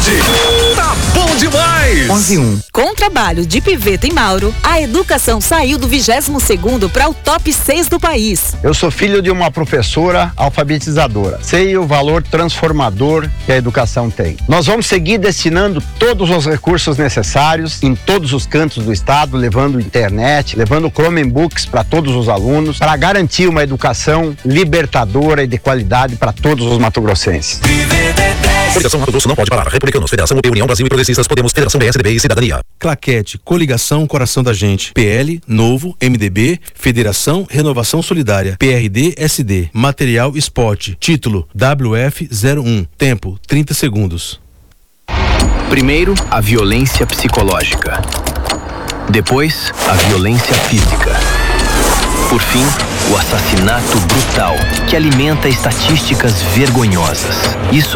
cidade. Tá bom demais! 11:01. Com trabalho de Piveta em Mauro, a educação saiu do 22º para o top 6 do país. Eu sou filho de uma professora alfabetizadora. Sei o valor transformador que a educação tem. Nós vamos seguir destinando todos os recursos necessários em todos os cantos do estado, levando internet, levando Chromebooks para todos os alunos, para garantir uma educação libertadora e de qualidade para todos os matogrossenses. Coligação Mato Grosso não pode parar. Republicanos, Federação UP, União Brasil e Progressistas, Podemos, Federação PSDB e Cidadania. Claquete, Coligação Coração da Gente, PL, Novo, MDB, Federação Renovação Solidária, PRD, SD, Material Esporte, título WF01, tempo 30 segundos. Primeiro, a violência psicológica. Depois, a violência física. Por fim, o assassinato brutal, que alimenta estatísticas vergonhosas. Isso